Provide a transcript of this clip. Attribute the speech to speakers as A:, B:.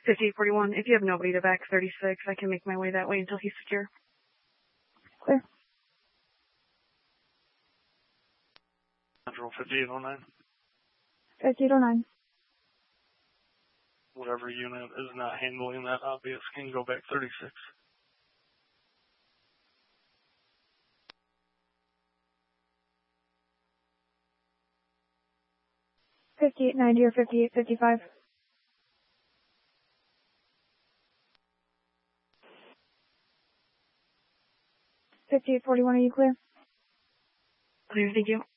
A: 5841. If you have nobody to back 36, I can make my way that way until he's secure.
B: Clear.
C: Central 5809.
B: 5809.
C: Whatever unit is not handling that obvious can go back 36.
B: 5890 or 5855. 5841, are you clear?
A: Clear, thank you.